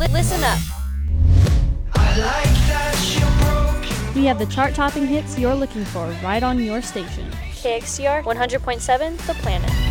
Listen up. We have the chart-topping hits you're looking for right on your station. KXCR 100.7, The Planet.